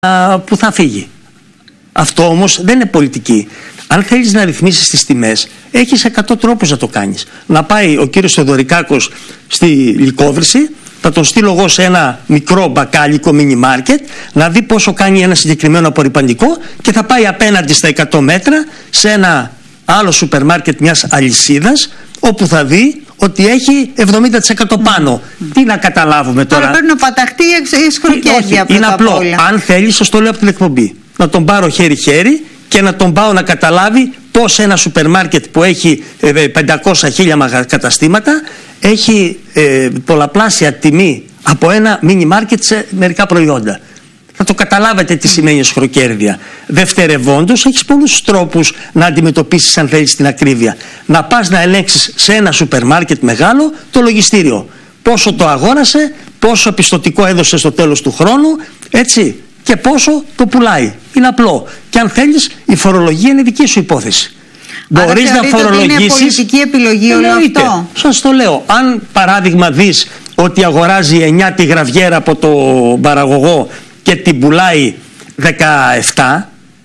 που θα φύγει. Αυτό όμως δεν είναι πολιτική. Αν θέλεις να ρυθμίσεις τις τιμές, έχεις 100 τρόπους να το κάνεις. Να πάει ο κύριος Θεοδωρικάκος στη Λυκόβρηση, θα τον στείλω εγώ σε ένα μικρό μπακάλικο μίνι μάρκετ, να δει πόσο κάνει ένα συγκεκριμένο απορρυπαντικό, και θα πάει απέναντι στα 100 μέτρα σε ένα άλλο σούπερ μάρκετ μιας αλυσίδας, όπου θα δει ότι έχει 70% πάνω. Τι να καταλάβουμε τώρα? Τώρα πρέπει να παταχτεί η σχροκέρδεια. Είναι απλό. Αν θέλει, σας το λέω από την εκπομπή, να τον πάρω χέρι-χέρι και να τον πάω να καταλάβει πώς ένα σούπερ μάρκετ που έχει 500.000 καταστήματα έχει πολλαπλάσια τιμή από ένα μίνι μάρκετ σε μερικά προϊόντα. Θα το καταλάβετε τι σημαίνει σχροκέρδεια. Δευτερευόντως, έχεις πολλούς τρόπους να αντιμετωπίσεις, αν θέλεις, την ακρίβεια. Να πας να ελέγξεις σε ένα σούπερ μάρκετ μεγάλο το λογιστήριο. Πόσο το αγόρασε, πόσο πιστωτικό έδωσε στο τέλος του χρόνου, έτσι, και πόσο το πουλάει. Είναι απλό. Και αν θέλεις, η φορολογία είναι δική σου υπόθεση. Μπορείς να φορολογήσεις. Είναι πολιτική επιλογή όλο αυτό. Σας το λέω. Αν παράδειγμα δεις ότι αγοράζει 9 τη γραβιέρα από το παραγωγό και την πουλάει 17,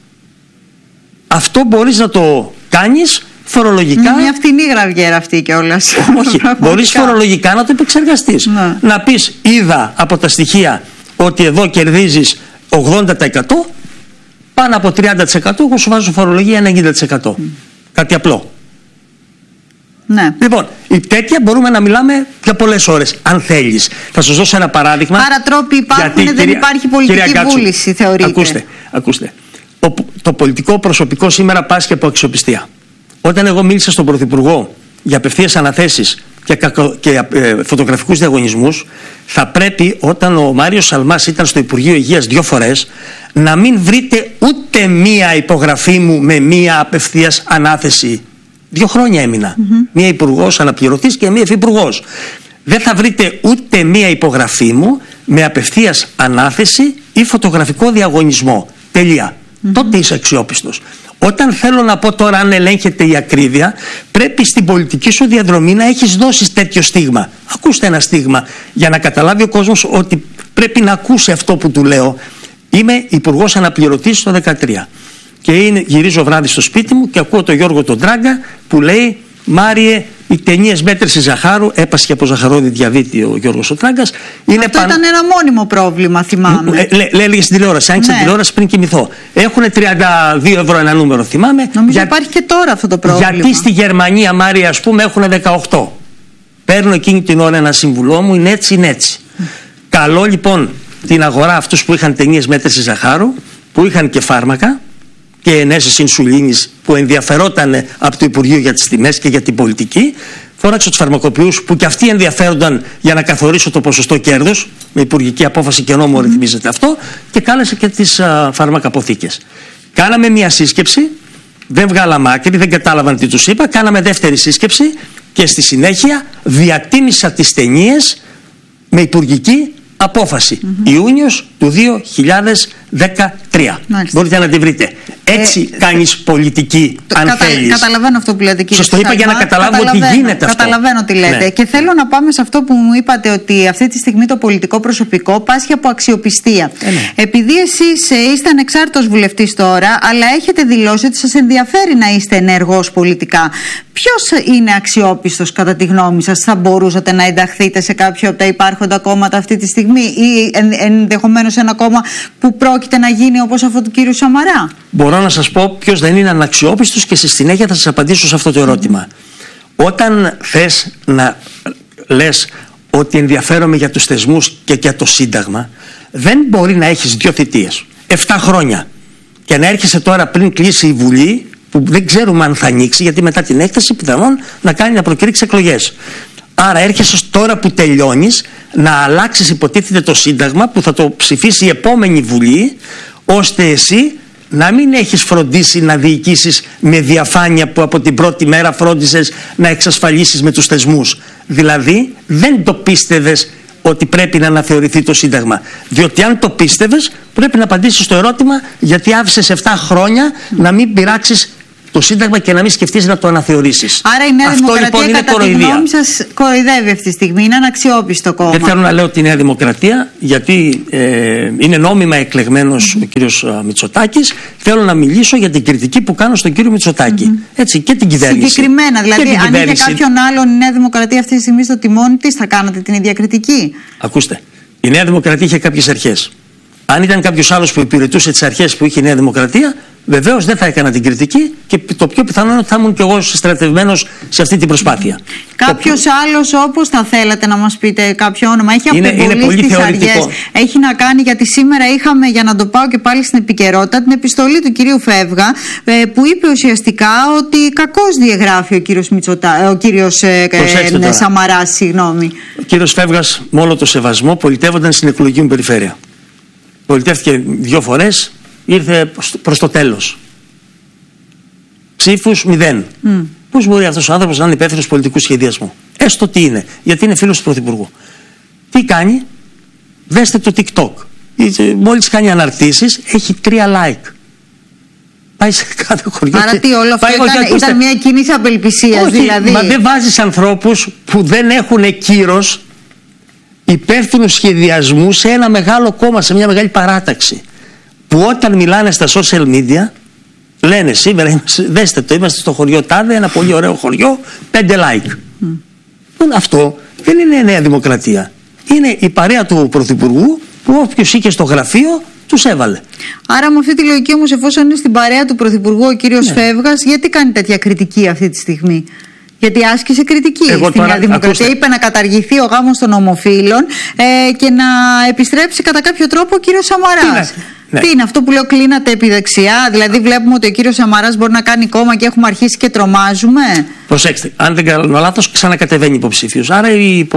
αυτό μπορείς να το κάνεις φορολογικά. Είναι μια φτηνή γραβιέρα αυτή κιόλας. Όχι, μπορείς φορολογικά να το επεξεργαστείς. Ναι. Να πεις, είδα από τα στοιχεία ότι εδώ κερδίζεις 80%, πάνω από 30% εγώ σου βάζω φορολογία 90%. Κάτι απλό. Ναι. Λοιπόν, η τέτοια μπορούμε να μιλάμε για πολλές ώρες, αν θέλεις. Θα σας δώσω ένα παράδειγμα. Άρα τρόποι υπάρχουν, δεν υπάρχει πολιτική βούληση, θεωρείτε? Ακούστε. Το πολιτικό προσωπικό σήμερα πάσχει από αξιοπιστία. Όταν εγώ μίλησα στον Πρωθυπουργό για απευθείας αναθέσεις και φωτογραφικούς διαγωνισμούς, θα πρέπει, όταν ο Μάριος Σαλμάς ήταν στο Υπουργείο Υγείας 2 φορές, να μην βρείτε ούτε μία υπογραφή μου με μία απευθείας ανάθεση. 2 χρόνια έμεινα. Μία υπουργός αναπληρωτής και μία υφυπουργός. Δεν θα βρείτε ούτε μία υπογραφή μου με απευθείας ανάθεση ή φωτογραφικό διαγωνισμό. Τελεία. Τότε είσαι αξιόπιστος. Όταν θέλω να πω τώρα, αν ελέγχεται η ακρίβεια, πρέπει στην πολιτική σου διαδρομή να έχεις δώσει τέτοιο στίγμα. Ακούστε ένα στίγμα για να καταλάβει ο κόσμος ότι πρέπει να ακούσει αυτό που του λέω. Είμαι υπουργός αναπληρωτής το 2013 και γυρίζω βράδυ στο σπίτι μου και ακούω τον Γιώργο τον Τράγκα που λέει, Μάριε, οι ταινίες μέτρησης ζαχάρου, έπασχε από ζαχαρόδι διαβήτη ο Γιώργος ο Τράγκας. Αυτό ήταν ένα μόνιμο πρόβλημα, θυμάμαι. Έλεγε στην τηλεόραση, άνοιξε την τηλεόραση πριν κοιμηθώ. Έχουν 32 ευρώ ένα νούμερο, θυμάμαι. Νομίζω υπάρχει και τώρα αυτό το πρόβλημα. Γιατί στη Γερμανία, Μάρια, ας πούμε, έχουν 18. Παίρνω εκείνη την ώρα ένα συμβουλό μου, είναι έτσι, είναι έτσι. Καλό λοιπόν την αγορά αυτούς που είχαν ταινίες μέτρησης ζαχάρου, που είχαν και φάρμακα και ενέσεις ινσουλίνης, που ενδιαφερόταν από το Υπουργείο για τις τιμές και για την πολιτική. Φώναξε τους φαρμακοποιούς που και αυτοί ενδιαφέρονταν για να καθορίσω το ποσοστό κέρδους, με υπουργική απόφαση και νόμο ρυθμίζεται αυτό, και κάλεσε και τις φαρμακαποθήκες. Κάναμε μια σύσκεψη, δεν βγάλαμε άκρη, δεν κατάλαβαν τι τους είπα. Κάναμε δεύτερη σύσκεψη και στη συνέχεια διατίμησα τις ταινίες με υπουργική απόφαση. Ιούνιος του 2013. Μπορείτε να τη βρείτε. Έτσι κάνεις πολιτική, αν θέλεις. Καταλαβαίνω αυτό που λέτε, κύριε. Σας το είπα για να καταλάβω ότι γίνεται αυτό. Καταλαβαίνω τι λέτε. Ναι. Και θέλω να πάμε σε αυτό που μου είπατε, ότι αυτή τη στιγμή το πολιτικό προσωπικό πάσχει από αξιοπιστία. Ναι. Επειδή εσείς είστε ανεξάρτητος βουλευτής τώρα, αλλά έχετε δηλώσει ότι σας ενδιαφέρει να είστε ενεργός πολιτικά. Ποιος είναι αξιόπιστος κατά τη γνώμη σας? Θα μπορούσατε να ενταχθείτε σε κάποιο από τα υπάρχοντα κόμματα αυτή τη στιγμή, ή ενδεχομένως ένα κόμμα που πρόκειται να γίνει όπως αυτό του κύριου Σαμαρά? Μπορώ να σας πω ποιος δεν είναι αναξιόπιστος και στη συνέχεια θα σας απαντήσω σε αυτό το ερώτημα. Όταν θες να λες ότι ενδιαφέρομαι για τους θεσμούς και για το Σύνταγμα, δεν μπορεί να έχεις 2 θητείες, 7 χρόνια, και να έρχεσαι τώρα πριν κλείσει η Βουλή, που δεν ξέρουμε αν θα ανοίξει, γιατί μετά την έκταση πιθανόν να προκηρύξει εκλογές. Άρα έρχεσαι τώρα που τελειώνεις να αλλάξεις, υποτίθεται, το Σύνταγμα που θα το ψηφίσει η επόμενη Βουλή, ώστε εσύ να μην έχεις φροντίσει να διοικήσεις με διαφάνεια που από την πρώτη μέρα φρόντισες να εξασφαλίσεις με τους θεσμούς. Δηλαδή δεν το πίστευες ότι πρέπει να αναθεωρηθεί το Σύνταγμα. Διότι αν το πίστευες, πρέπει να απαντήσεις στο ερώτημα γιατί άφησες 7 χρόνια να μην πειράξεις το Σύνταγμα και να μην σκεφτείς να το αναθεωρήσεις. Άρα η Νέα Δημοκρατία, λοιπόν, είναι κατά τη γνώμη σας, κοροϊδεύει αυτή τη στιγμή, είναι αναξιόπιστο κόμμα. Δεν θέλω να λέω τη Νέα Δημοκρατία, γιατί είναι νόμιμα εκλεγμένος ο κύριος Μητσοτάκης. Θέλω να μιλήσω για την κριτική που κάνω στον κύριο Μητσοτάκη. Έτσι, και την κυβέρνηση. Συγκεκριμένα, δηλαδή, αν είχε κάποιον άλλον η Νέα Δημοκρατία αυτή τη στιγμή στο τιμόνι της, θα κάνατε την ίδια κριτική? Ακούστε, η Νέα Δημοκρατία είχε κάποιες αρχές. Αν ήταν κάποιος άλλος που υπηρετούσε τις αρχές που είχε η Νέα Δημοκρατία, βεβαίως δεν θα έκανα την κριτική και το πιο πιθανό είναι ότι θα ήμουν κι εγώ στρατευμένος σε αυτή την προσπάθεια. Κάποιος άλλος, όπως θα θέλατε να μας πείτε κάποιο όνομα? Έχει αποβολή στις αργές. Έχει να κάνει, γιατί σήμερα είχαμε, για να το πάω και πάλι στην επικαιρότητα, την επιστολή του κυρίου Φεύγα, που είπε ουσιαστικά ότι κακώς διαγράφει ο κύριος Σαμαράς. Συγγνώμη. Ο κύριος Φεύγας, με όλο το σεβασμό, πολιτεύονταν στην εκλογική μου περιφέρεια. Πολιτεύτηκε 2 φορές, ήρθε προς το τέλος. Ψήφους 0. Πώς μπορεί αυτός ο άνθρωπος να είναι υπεύθυνος πολιτικού σχεδιασμού? Έστω τι είναι, γιατί είναι φίλος του Πρωθυπουργού. Τι κάνει? Δέστε το TikTok. Μόλις κάνει αναρτήσεις, έχει 3 like. Πάει σε κάθε χωριό. Άρα τι, όλο αυτό ήταν μια κίνηση απελπισίας? Δηλαδή. Μα δεν βάζεις ανθρώπους που δεν έχουν κύρος υπεύθυνου σχεδιασμού σε ένα μεγάλο κόμμα, σε μια μεγάλη παράταξη, που όταν μιλάνε στα social media λένε σήμερα δέστε το, είμαστε στο χωριό τάδε, ένα πολύ ωραίο χωριό, 5 like. Αυτό δεν είναι Νέα Δημοκρατία. Είναι η παρέα του Πρωθυπουργού που όποιος είχε στο γραφείο τους έβαλε. Άρα με αυτή τη λογική όμως, εφόσον είναι στην παρέα του Πρωθυπουργού ο κύριος Φεύγας, γιατί κάνει τέτοια κριτική αυτή τη στιγμή? Γιατί άσκησε κριτική στη Νέα Δημοκρατία. Είπε να καταργηθεί ο γάμος των ομοφύλων και να επιστρέψει κατά κάποιο τρόπο ο κύριος Σαμαράς. Τι είναι αυτό που λέω, κλείνατε επί δεξιά? Δηλαδή βλέπουμε ότι ο κύριος Σαμαράς μπορεί να κάνει κόμμα και έχουμε αρχίσει και τρομάζουμε. Προσέξτε, αν δεν κάνω λάθος, ξανακατεβαίνει υποψήφιος. Άρα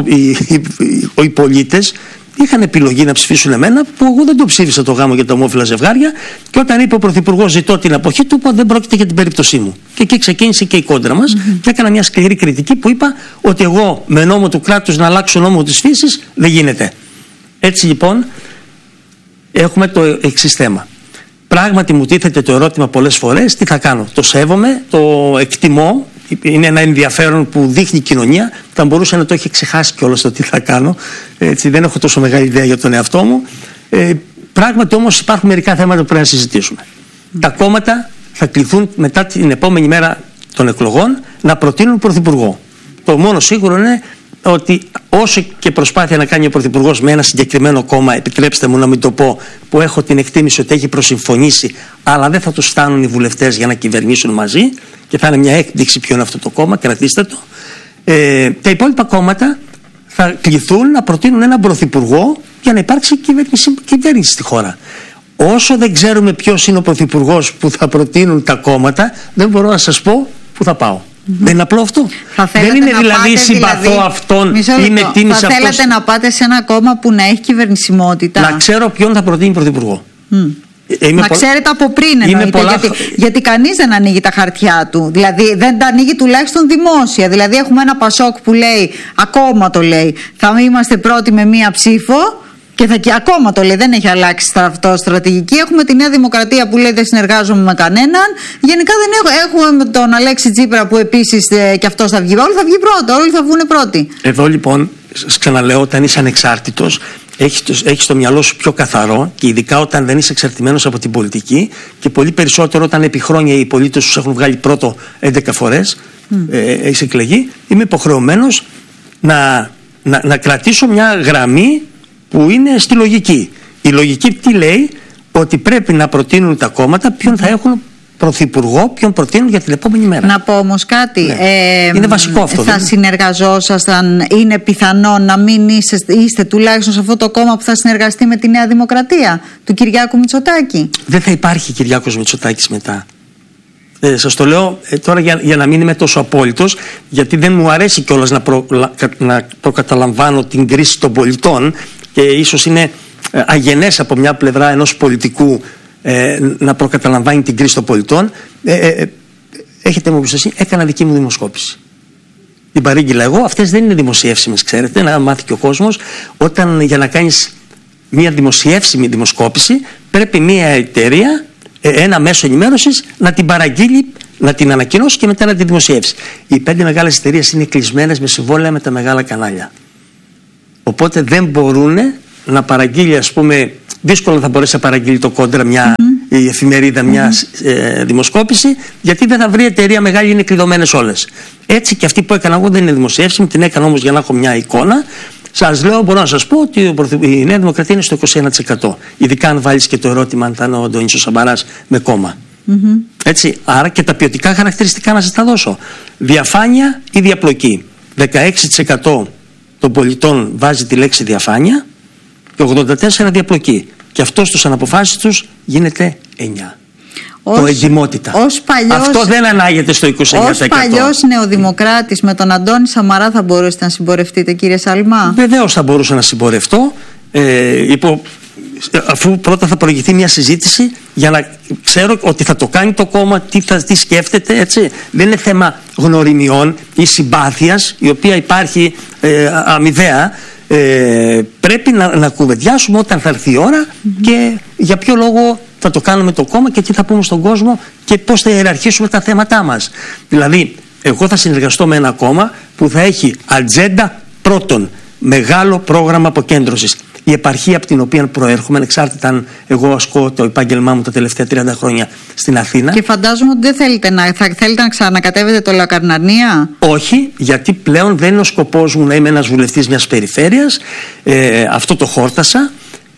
οι πολίτες είχαν επιλογή να ψηφίσουν εμένα, που εγώ δεν το ψήφισα το γάμο για τα ομόφυλα ζευγάρια, και όταν είπε ο Πρωθυπουργός ζητώ την αποχή του, είπα δεν πρόκειται για την περίπτωσή μου. Και εκεί ξεκίνησε και η κόντρα μας και έκανα μια σκληρή κριτική που είπα ότι εγώ με νόμο του κράτους να αλλάξω νόμο της φύσης δεν γίνεται. Έτσι λοιπόν έχουμε το εξής θέμα. Πράγματι μου τίθεται το ερώτημα πολλές φορές, τι θα κάνω? Το σέβομαι, το εκτιμώ. Είναι ένα ενδιαφέρον που δείχνει η κοινωνία. Θα μπορούσε να το έχει ξεχάσει κιόλας το τι θα κάνω. Έτσι, δεν έχω τόσο μεγάλη ιδέα για τον εαυτό μου. Πράγματι όμως υπάρχουν μερικά θέματα που πρέπει να συζητήσουμε. Τα κόμματα θα κληθούν μετά την επόμενη μέρα των εκλογών να προτείνουν πρωθυπουργό. Το μόνο σίγουρο είναι ότι όσο και προσπάθεια να κάνει ο Πρωθυπουργός με ένα συγκεκριμένο κόμμα, επιτρέψτε μου να μην το πω, που έχω την εκτίμηση ότι έχει προσυμφωνήσει, αλλά δεν θα τους φτάνουν οι βουλευτές για να κυβερνήσουν μαζί, και θα είναι μια έκπληξη ποιο είναι αυτό το κόμμα, κρατήστε το. Τα υπόλοιπα κόμματα θα κληθούν να προτείνουν έναν πρωθυπουργό για να υπάρξει κυβέρνηση στη χώρα. Όσο δεν ξέρουμε ποιος είναι ο πρωθυπουργός που θα προτείνουν τα κόμματα, δεν μπορώ να σας πω που θα πάω. Δεν είναι απλό αυτό. Δεν είναι δηλαδή συμπαθώ αυτόν ή με τίμησε αυτός. Θα θέλατε να πάτε σε ένα κόμμα που να έχει κυβερνησιμότητα? Να ξέρω ποιον θα προτείνει πρωθυπουργό. Να ξέρετε από πριν εννοείται, γιατί κανείς δεν ανοίγει τα χαρτιά του. Δηλαδή δεν τα ανοίγει τουλάχιστον δημόσια. Δηλαδή έχουμε ένα Πασόκ που λέει, ακόμα το λέει, θα είμαστε πρώτοι με μία ψήφο. Και ακόμα το λέει, δεν έχει αλλάξει αυτό στρατηγική. Έχουμε τη Νέα Δημοκρατία που λέει δεν συνεργάζομαι με κανέναν. Γενικά δεν έχουμε τον Αλέξη Τσίπρα που επίσης και αυτός θα βγει. Όλοι θα βγει πρώτο, όλοι θα βγουν πρώτοι. Εδώ λοιπόν, ξαναλέω, όταν είσαι ανεξάρτητος, έχεις το μυαλό σου πιο καθαρό, και ειδικά όταν δεν είσαι εξαρτημένος από την πολιτική, και πολύ περισσότερο όταν επί χρόνια οι πολίτες σου έχουν βγάλει πρώτο 11 φορές, έχεις εκλεγεί. Είμαι υποχρεωμένος να κρατήσω μια γραμμή που είναι στη λογική. Η λογική τι λέει? Ότι πρέπει να προτείνουν τα κόμματα ποιον θα έχουν πρωθυπουργό, ποιον προτείνουν για την επόμενη μέρα. Να πω όμως κάτι. Είναι βασικό αυτό. Θα συνεργαζόσασταν, είναι πιθανό να μην είστε τουλάχιστον σε αυτό το κόμμα που θα συνεργαστεί με τη Νέα Δημοκρατία του Κυριάκου Μητσοτάκη? Δεν θα υπάρχει Κυριάκος Μητσοτάκης μετά. Σας το λέω τώρα για να μην είμαι τόσο απόλυτος, γιατί δεν μου αρέσει κιόλας να προκαταλαμβάνω την κρίση των πολιτών, και ίσως είναι αγενές από μια πλευρά ενός πολιτικού να προκαταλαμβάνει την κρίση των πολιτών. Έχετε μου εμπιστοσύνη, έκανα δική μου δημοσκόπηση. Την παρήγγειλα εγώ, αυτές δεν είναι δημοσιεύσιμες, ξέρετε, να μάθει και ο κόσμος. Όταν για να κάνεις μια δημοσιεύσιμη δημοσκόπηση πρέπει μια εταιρεία, ένα μέσο ενημέρωσης να την παραγγείλει να την ανακοινώσει και μετά να την δημοσιεύσει. Οι 5 μεγάλες εταιρείες είναι κλεισμένες με συμβόλαια με τα μεγάλα κανάλια. Οπότε δεν μπορούν να παραγγείλει, ας πούμε, δύσκολα θα μπορέσει να παραγγείλει το Κόντρα η εφημερίδα μια δημοσκόπηση, γιατί δεν θα βρει εταιρεία μεγάλη, είναι κλειδωμένες όλες. Έτσι και αυτή που έκανα εγώ δεν είναι δημοσιεύσιμη, την έκανα όμως για να έχω μια εικόνα. Σας λέω, μπορώ να σας πω ότι η Νέα Δημοκρατία είναι στο 21%. Ειδικά αν βάλεις και το ερώτημα αν θα είναι ο Αντώνης ο Σαμαράς με κόμμα. Έτσι, άρα και τα ποιοτικά χαρακτηριστικά να σας τα δώσω. Διαφάνεια ή διαπλοκή. 16% των πολιτών βάζει τη λέξη διαφάνεια και 84% διαπλοκή. Και αυτό στους αναποφάσεις τους γίνεται 9%. Το εντιμότητα. Αυτό δεν ανάγεται στο 29%. Ως παλιός νεοδημοκράτης με τον Αντώνη Σαμαρά θα μπορούσατε να συμπορευτείτε, κύριε Σαλμά? Βεβαίως θα μπορούσα να συμπορευτώ, αφού πρώτα θα προηγηθεί μια συζήτηση για να ξέρω ότι θα το κάνει το κόμμα, τι σκέφτεται, έτσι. Δεν είναι θέμα γνωριμιών ή συμπάθειας, η οποία υπάρχει αμοιβαία. Πρέπει να κουβεντιάσουμε όταν θα έρθει η ώρα και για ποιο λόγο θα το κάνουμε το κόμμα και τι θα πούμε στον κόσμο και πώς θα ιεραρχήσουμε τα θέματά μας. Δηλαδή, εγώ θα συνεργαστώ με ένα κόμμα που θα έχει ατζέντα πρώτον, μεγάλο πρόγραμμα αποκέντρωσης. Η επαρχία από την οποία προέρχομαι, ανεξάρτητα αν εγώ ασκώ το επάγγελμά μου τα τελευταία 30 χρόνια στην Αθήνα. Και φαντάζομαι ότι δεν θα θέλετε να ξανακατεύετε το Λακαρνανία. Όχι, γιατί πλέον δεν είναι ο σκοπός μου να είμαι ένας βουλευτής μιας περιφέρειας. Αυτό το χόρτασα.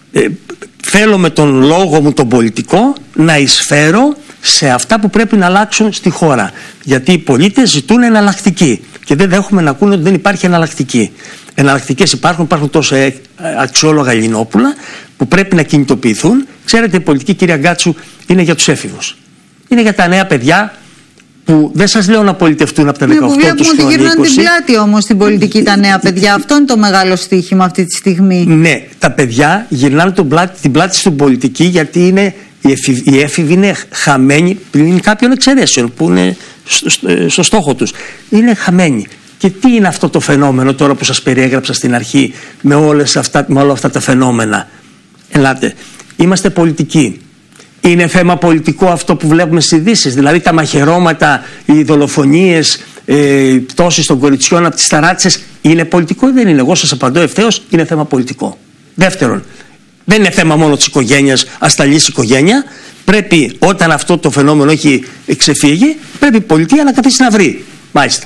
Θέλω με τον λόγο μου τον πολιτικό να εισφέρω σε αυτά που πρέπει να αλλάξουν στη χώρα. Γιατί οι πολίτες ζητούν εναλλακτική και δεν δέχομαι να ακούνε ότι δεν υπάρχει εναλλακτική. Εναλλακτικές υπάρχουν τόσα αξιόλογα Ελληνόπουλα που πρέπει να κινητοποιηθούν. Ξέρετε, η πολιτική, κυρία Γκάτσου, είναι για τους έφηβους. Είναι για τα νέα παιδιά που δεν σας λέω να πολιτευτούν από τα 18 τους και 20. Βλέπουμε ότι γυρνάνε την πλάτη όμως στην πολιτική τα νέα παιδιά. Αυτό είναι το μεγάλο στοίχημα αυτή τη στιγμή. Ναι, τα παιδιά γυρνάνε την πλάτη στην πολιτική γιατί οι έφηβοι είναι χαμένοι πλην κάποιων εξαιρέσεων που είναι στο στόχο τους. Είναι χαμένοι. Και τι είναι αυτό το φαινόμενο τώρα που σας περιέγραψα στην αρχή με όλα αυτά τα φαινόμενα? Ελάτε, είμαστε πολιτικοί. Είναι θέμα πολιτικό αυτό που βλέπουμε στις ειδήσεις? Δηλαδή τα μαχαιρώματα, οι δολοφονίες, οι πτώσεις των κοριτσιών από τις ταράτσες, είναι πολιτικό ή δεν είναι? Εγώ σας απαντώ ευθέως, είναι θέμα πολιτικό. Δεύτερον, δεν είναι θέμα μόνο της οικογένειας, ασταλής οικογένεια. Πρέπει όταν αυτό το φαινόμενο έχει ξεφύγει, πρέπει η πολιτεία να καθίσει να βρει. Μάλιστα.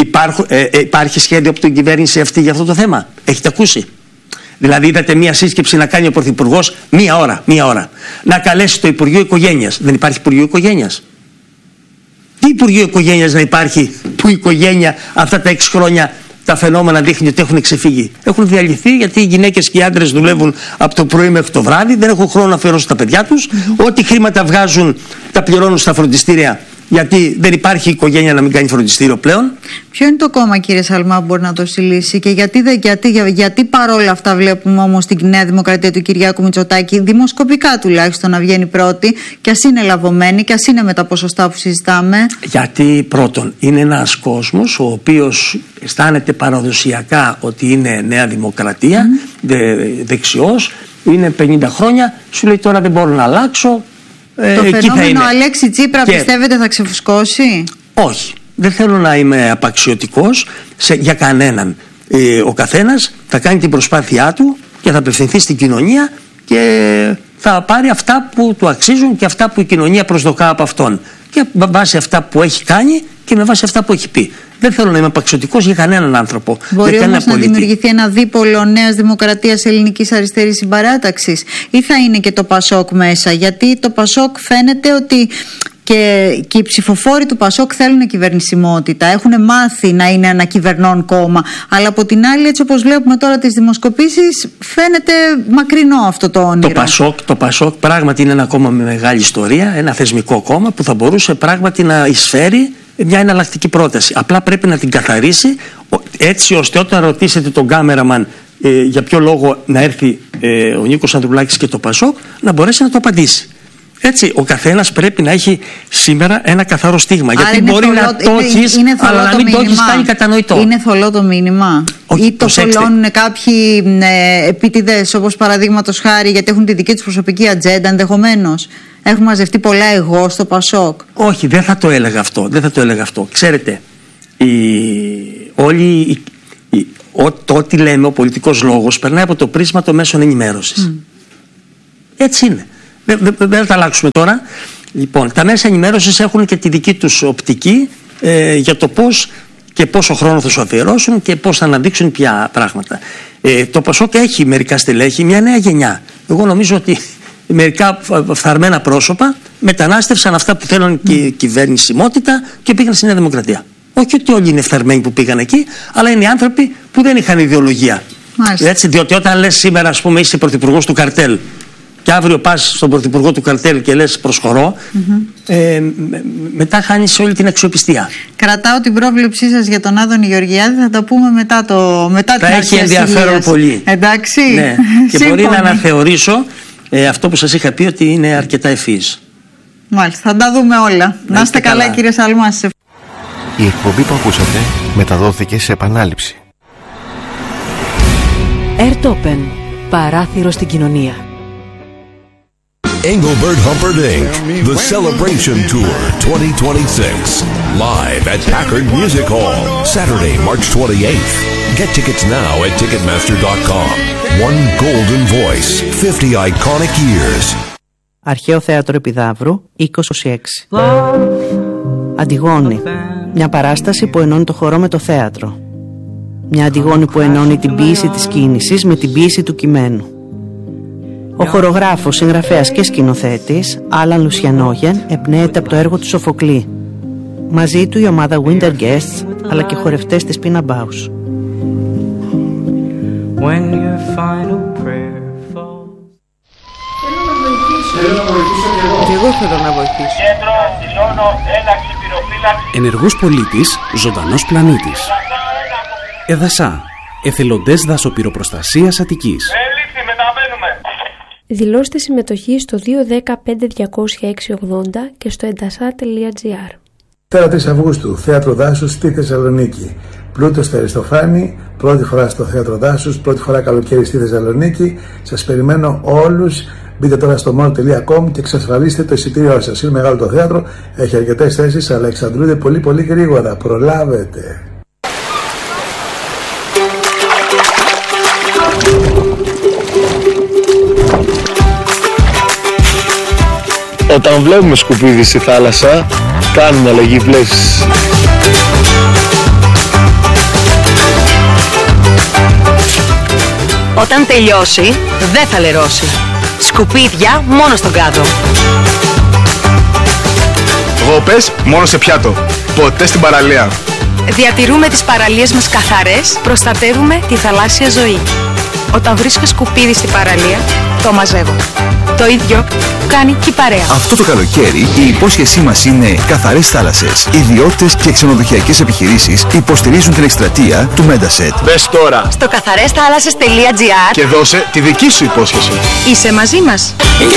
Υπάρχει σχέδιο από την κυβέρνηση αυτή για αυτό το θέμα? Έχετε ακούσει? Δηλαδή είδατε μια σύσκεψη να κάνει ο Πρωθυπουργός μία ώρα. Να καλέσει το Υπουργείο Οικογένειας. Δεν υπάρχει Υπουργείο Οικογένειας? Τι Υπουργείο Οικογένειας να υπάρχει που η οικογένεια αυτά τα 6 χρόνια τα φαινόμενα δείχνει ότι έχουν ξεφύγει? Έχουν διαλυθεί γιατί οι γυναίκες και οι άντρες δουλεύουν από το πρωί μέχρι το βράδυ, δεν έχουν χρόνο να αφιερώσουν τα παιδιά τους. Ό,τι χρήματα βγάζουν τα πληρώνουν στα φροντιστήρια, γιατί δεν υπάρχει οικογένεια να μην κάνει φροντιστήριο πλέον. Ποιο είναι το κόμμα, κύριε Σαλμά, που μπορεί να το συλλήσει και γιατί παρόλα αυτά βλέπουμε όμως την Νέα Δημοκρατία του Κυριάκου Μητσοτάκη δημοσκοπικά τουλάχιστον να βγαίνει πρώτη και ας είναι λαβωμένη και ας είναι με τα ποσοστά που συζητάμε? Γιατί πρώτον είναι ένας κόσμος ο οποίος αισθάνεται παραδοσιακά ότι είναι Νέα Δημοκρατία, δεξιός, είναι 50 χρόνια, σου λέει τώρα δεν μπορώ να αλλάξω. Το φαινόμενο Αλέξη Τσίπρα πιστεύετε θα ξεφουσκώσει? Όχι, δεν θέλω να είμαι απαξιωτικός για κανέναν. Ο καθένας θα κάνει την προσπάθειά του και θα απευθυνθεί στην κοινωνία και θα πάρει αυτά που του αξίζουν και αυτά που η κοινωνία προσδοκά από αυτόν, και με βάση αυτά που έχει κάνει και με βάση αυτά που έχει πει. Δεν θέλω να είμαι απαξιωτικός για κανέναν άνθρωπο. Μπορεί όμως να δημιουργηθεί ένα δίπολο Νέας Δημοκρατίας Ελληνικής Αριστερής Συμπαράταξης, ή θα είναι και το Πασόκ μέσα? Γιατί το Πασόκ φαίνεται ότι και οι ψηφοφόροι του Πασόκ θέλουν κυβερνησιμότητα, έχουν μάθει να είναι ένα κυβερνών κόμμα, αλλά από την άλλη, έτσι όπως βλέπουμε τώρα τις δημοσκοπήσεις, φαίνεται μακρινό αυτό το όνειρο. Το Πασόκ πράγματι είναι ένα κόμμα με μεγάλη ιστορία, ένα θεσμικό κόμμα που θα μπορούσε πράγματι να εισφέρει μια εναλλακτική πρόταση. Απλά πρέπει να την καθαρίσει έτσι ώστε όταν ρωτήσετε τον κάμεραμαν για ποιο λόγο να έρθει ο Νίκος Ανδρουλάκης και το Πασόκ, να μπορέσει να το απαντήσει. Έτσι, ο καθένας πρέπει να έχει σήμερα ένα καθαρό στίγμα. Άρα γιατί μπορεί να το έχεις, αλλά να μην το έχεις κάνει κατανοητό. Είναι θολό το μήνυμα? Όχι, ή το θολώνουν κάποιοι επίτηδες, όπως παραδείγματος χάρη, γιατί έχουν τη δική τους προσωπική ατζέντα ενδεχομένως? Έχουν μαζευτεί πολλά εγώ στο Πασόκ. Όχι, δεν θα το έλεγα αυτό. Ξέρετε, ό,τι λέμε ο πολιτικός λόγος περνάει από το πρίσμα των μέσων ενημέρωσης. Έτσι είναι. Δεν θα τα αλλάξουμε τώρα. Λοιπόν, τα μέσα ενημέρωσης έχουν και τη δική τους οπτική για το πώς και πόσο χρόνο θα σου αφιερώσουν και πώς θα αναδείξουν ποια πράγματα. Το Πασόκ έχει μερικά στελέχη, μια νέα γενιά. Εγώ νομίζω ότι μερικά φθαρμένα πρόσωπα μετανάστευσαν αυτά που θέλουν και κυβερνησιμότητα και πήγαν στη Νέα Δημοκρατία. Όχι ότι όλοι είναι φθαρμένοι που πήγαν εκεί, αλλά είναι άνθρωποι που δεν είχαν ιδεολογία. Έτσι, διότι όταν λες σήμερα, ας πούμε, είσαι πρωθυπουργός του καρτέλ και αύριο πας στον πρωθυπουργό του καρτέλ και λες προσχωρώ, μετά χάνεις όλη την αξιοπιστία. Κρατάω την πρόβλεψή σας για τον Άδωνη Γεωργιάδη, θα το πούμε μετά την αρχή. Έχει ενδιαφέρον πολύ. Εντάξει. Ναι. Και μπορεί να αναθεωρήσω αυτό που σας είχα πει, ότι είναι αρκετά ευφύης. Μάλιστα, θα τα δούμε όλα. Να είστε καλά, κύριε Σαλμάς. Η εκπομπή που ακούσατε μεταδόθηκε σε επανάληψη. Airtopen, παράθυρο στην κοινωνία. Engelbert Humperdinck, The Celebration Tour 2026. Live at Packard Music Hall, Saturday, March 28th. Get tickets now at Ticketmaster.com. One golden voice, 50 iconic years. Αρχαίο Θέατρο Επιδαύρου, 2026. Αντιγόνη. Μια παράσταση που ενώνει το χορό με το θέατρο. Μια Αντιγόνη που ενώνει την ποίηση της κίνησης με την ποίηση του κειμένου. Ο χορογράφος, συγγραφέας και σκηνοθέτης Άλαν Λουσιανόγεν εμπνέεται από το έργο του Σοφοκλή. Μαζί του η ομάδα Winter Guests, αλλά και χορευτές της Πίνα Μπάους. Και εγώ θέλω να βοηθήσω. Ενεργός πολίτης, ζωντανός πλανήτης. Εδασά, εθελοντές δασοπυροπροστασίας Αττικής. Δηλώστε συμμετοχή στο 210-5200-680 και στο εντασά.gr. Τώρα 3 Αυγούστου, Θέατρο Δάσους στη Θεσσαλονίκη. Πλούτος στο Αριστοφάνη, πρώτη φορά στο Θέατρο Δάσους, πρώτη φορά καλοκαίρι στη Θεσσαλονίκη. Σας περιμένω όλους. Μπείτε τώρα στο mall.com και εξασφαλίστε το εισιτήριό σας. Είναι μεγάλο το θέατρο, έχει αρκετές θέσεις, αλλά εξαντλούνται πολύ γρήγορα. Προλάβετε. Όταν βλέπουμε σκουπίδι στη θάλασσα, κάνουμε αλλαγή βλέψης. Όταν τελειώσει, δεν θα λερώσει. Σκουπίδια μόνο στον κάδο. Γόπες μόνο σε πιάτο. Ποτέ στην παραλία. Διατηρούμε τις παραλίες μας καθαρές, προστατεύουμε τη θαλάσσια ζωή. Όταν βρίσκω σκουπίδι στην παραλία, το μαζεύω. Το ίδιο κάνει και η παρέα. Αυτό το καλοκαίρι η υπόσχεσή μας είναι καθαρές θάλασσες. Ιδιώτες και ξενοδοχειακές επιχειρήσεις υποστηρίζουν την εκστρατεία του Mediaset. Μπες τώρα στο καθαρesthalasses.gr και δώσε τη δική σου υπόσχεση. Είσαι μαζί μας.